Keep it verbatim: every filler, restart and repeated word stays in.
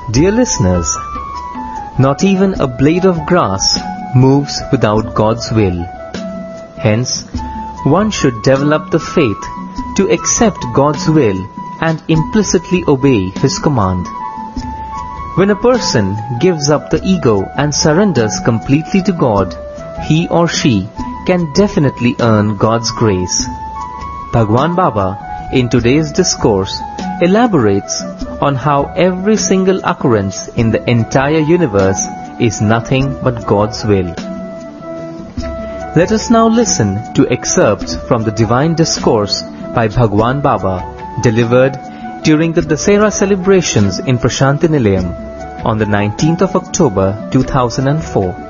Dear listeners, not even a blade of grass moves without God's will. Hence, one should develop the faith to accept God's will and implicitly obey His command. When a person gives up the ego and surrenders completely to God, he or she can definitely earn God's grace. Bhagwan Baba, in today's discourse, elaborates on how every single occurrence in the entire universe is nothing but God's will. Let us now listen to excerpts from the divine discourse by Bhagwan Baba, delivered during the Dasera celebrations in Prashanti Nilayam on the nineteenth of October two thousand four.